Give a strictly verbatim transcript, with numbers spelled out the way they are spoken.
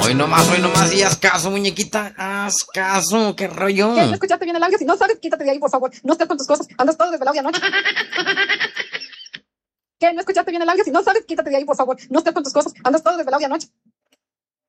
Hoy nomás, hoy nomás, y haz caso, muñequita, haz caso, qué rollo. ¿Qué? ¿No escuchaste bien el audio? Si no sabes, quítate de ahí, por favor. No estés con tus cosas. Andas todo desvelado de anoche. ¿Qué? ¿No escuchaste bien el audio? Si no sabes, quítate de ahí, por favor. No estés con tus cosas. Andas todo desvelado de anoche.